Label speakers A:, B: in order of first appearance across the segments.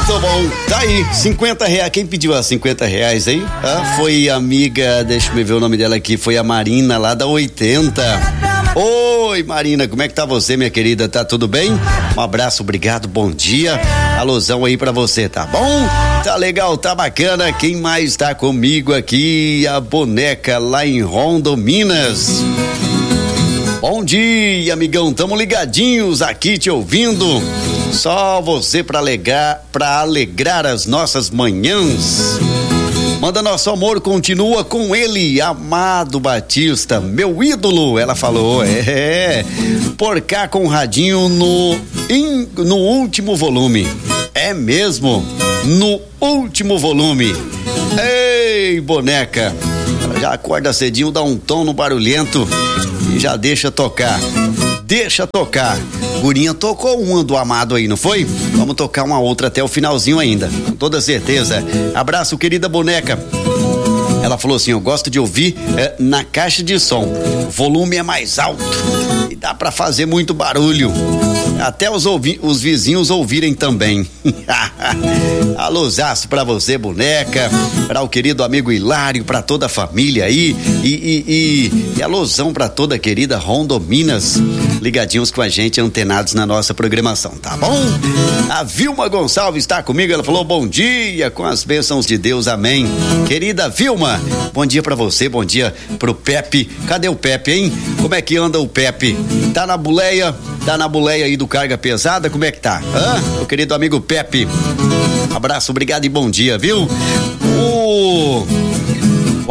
A: Muito bom, tá aí, R$50. Quem pediu a R$50 aí? Foi a amiga, deixa eu ver o nome dela aqui, foi a Marina lá da 80. Oi, Marina, como é que tá você, minha querida? Tá tudo bem? Um abraço, obrigado, bom dia. Alusão aí pra você, tá bom? Tá legal, tá bacana. Quem mais tá comigo aqui? A Boneca lá em Rondon, Minas. Bom dia, amigão, tamo ligadinhos aqui te ouvindo. Só você pra alegrar as nossas manhãs. Manda nosso amor, continua com ele, Amado Batista, meu ídolo, ela falou, por cá com o radinho no último volume, é mesmo, no último volume. Ei, Boneca, já acorda cedinho, dá um tom no barulhento e já deixa tocar. Gurinha tocou uma do Amado aí, não foi? Vamos tocar uma outra até o finalzinho ainda, com toda certeza. Abraço, querida Boneca. Ela falou assim, eu gosto de ouvir na caixa de som, o volume é mais alto e dá pra fazer muito barulho, até os vizinhos ouvirem também. Alôzaço pra você, Boneca, para o querido amigo Hilário, pra toda a família aí e alôzão pra toda a querida Rondon, Minas, ligadinhos com a gente, antenados na nossa programação, tá bom? A Vilma Gonçalves está comigo, ela falou bom dia, com as bênçãos de Deus, amém. Querida Vilma, bom dia pra você, bom dia pro Pepe. Cadê o Pepe, hein? Como é que anda o Pepe? Tá na boleia aí do Carga Pesada, como é que tá? Meu querido amigo Pepe, abraço, obrigado e bom dia, viu? O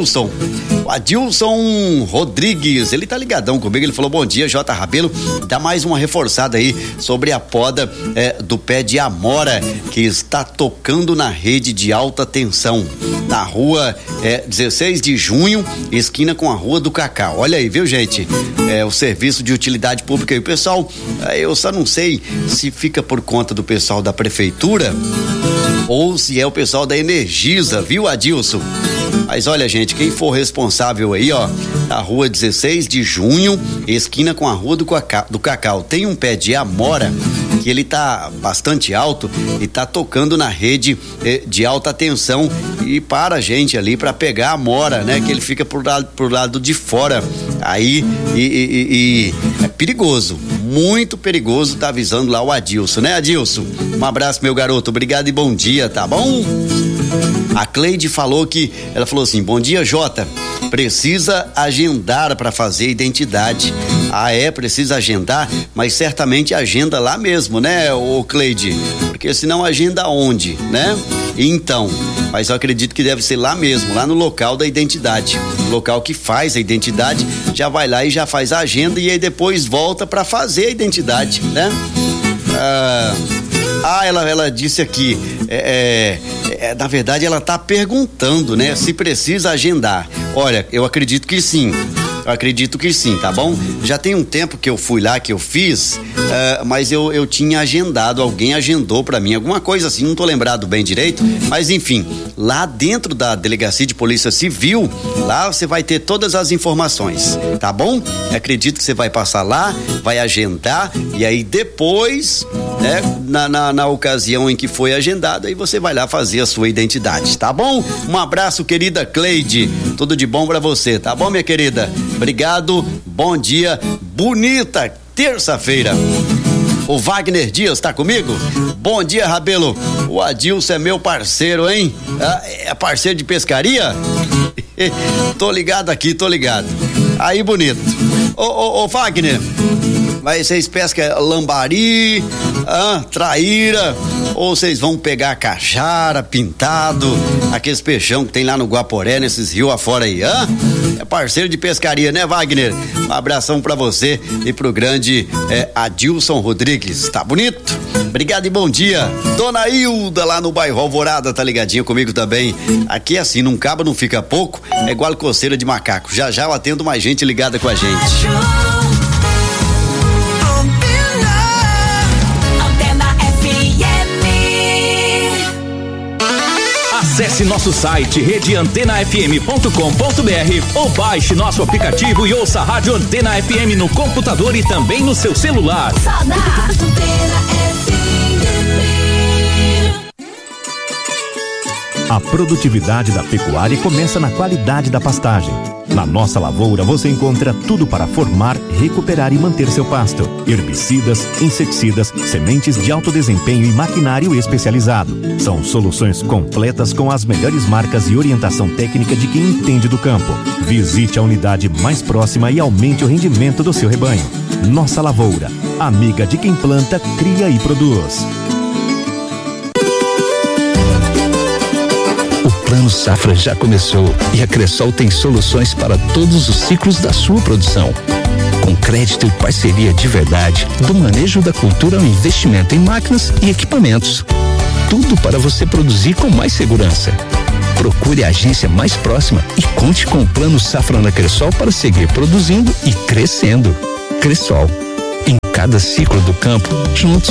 A: Adilson Rodrigues, ele tá ligadão comigo, ele falou bom dia, J. Rabelo, dá mais uma reforçada aí sobre a poda do pé de amora que está tocando na rede de alta tensão, na rua 16 de junho, esquina com a Rua do Cacau. Olha aí, viu, gente? O serviço de utilidade pública e o pessoal, eu só não sei se fica por conta do pessoal da prefeitura ou se é o pessoal da Energisa, viu, Adilson? Mas olha, gente, quem for responsável aí, a Rua 16 de junho, esquina com a Rua do Cacau, tem um pé de amora que ele tá bastante alto e tá tocando na rede de alta tensão e para a gente ali para pegar a amora, né? Que ele fica pro lado de fora aí e é perigoso, muito perigoso, tá avisando lá o Adilson, né, Adilson? Um abraço, meu garoto, obrigado e bom dia, tá bom? A Cleide ela falou assim, bom dia, Jota, precisa agendar para fazer identidade. Precisa agendar, mas certamente agenda lá mesmo, né, ô Cleide? Porque senão agenda onde, né? Então, mas eu acredito que deve ser lá mesmo, lá no local da identidade, o local que faz a identidade, já vai lá e já faz a agenda e aí depois volta para fazer a identidade, né? Ela disse aqui, na verdade ela tá perguntando, né, se precisa agendar. Olha, eu acredito que sim, tá bom? Já tem um tempo que eu fui lá, que eu fiz, mas eu tinha agendado, alguém agendou pra mim, alguma coisa assim, não tô lembrado bem direito, mas enfim, lá dentro da Delegacia de Polícia Civil, lá você vai ter todas as informações, tá bom? Acredito que você vai passar lá, vai agendar e aí depois, né, na ocasião em que foi agendado, aí você vai lá fazer a sua identidade, tá bom? Um abraço, querida Cleide, tudo de bom pra você, tá bom, minha querida? Obrigado, bom dia, bonita terça-feira. O Wagner Dias tá comigo? Bom dia, Rabelo. O Adilson é meu parceiro, hein? É parceiro de pescaria? Tô ligado aqui, tô ligado. Aí, bonito. Ô, Wagner, mas vocês pescam lambari, traíra, ou vocês vão pegar cachara, pintado, aqueles peixão que tem lá no Guaporé, nesses rios afora aí, É parceiro de pescaria, né, Wagner? Um abração pra você e pro grande Adilson Rodrigues, tá bonito? Obrigado e bom dia. Dona Hilda lá no bairro Alvorada tá ligadinha comigo também. Aqui é assim, não acaba, não fica pouco, é igual coceira de macaco. Já eu atendo mais gente ligada com a gente.
B: Acesse nosso site redeantenafm.com.br ou baixe nosso aplicativo e ouça a Rádio Antena FM no computador e também no seu celular.
C: A produtividade da pecuária começa na qualidade da pastagem. Na Nossa Lavoura você encontra tudo para formar, recuperar e manter seu pasto. Herbicidas, inseticidas, sementes de alto desempenho e maquinário especializado. São soluções completas com as melhores marcas e orientação técnica de quem entende do campo. Visite a unidade mais próxima e aumente o rendimento do seu rebanho. Nossa Lavoura, amiga de quem planta, cria e produz.
D: O Plano Safra já começou e a Cressol tem soluções para todos os ciclos da sua produção. Com crédito e parceria de verdade, do manejo da cultura ao investimento em máquinas e equipamentos. Tudo para você produzir com mais segurança. Procure a agência mais próxima e conte com o Plano Safra na Cressol para seguir produzindo e crescendo. Cressol, em cada ciclo do campo, juntos.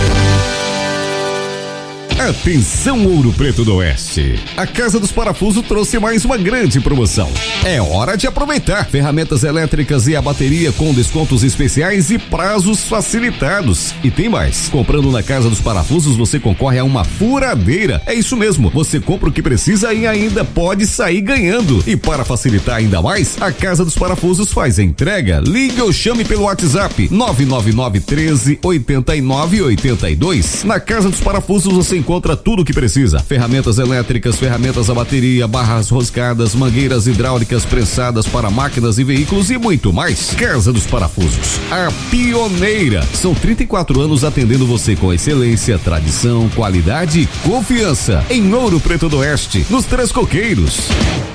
E: Atenção, Ouro Preto do Oeste. A Casa dos Parafusos trouxe mais uma grande promoção. É hora de aproveitar. Ferramentas elétricas e a bateria com descontos especiais e prazos facilitados. E tem mais. Comprando na Casa dos Parafusos, você concorre a uma furadeira. É isso mesmo. Você compra o que precisa e ainda pode sair ganhando. E para facilitar ainda mais, a Casa dos Parafusos faz a entrega. Ligue ou chame pelo WhatsApp 999 13 89 82. Na Casa dos Parafusos você encontra tudo o que precisa: ferramentas elétricas, ferramentas a bateria, barras roscadas, mangueiras hidráulicas prensadas para máquinas e veículos e muito mais. Casa dos Parafusos, a pioneira. São 34 anos atendendo você com excelência, tradição, qualidade e confiança. Em Ouro Preto do Oeste, nos Três Coqueiros.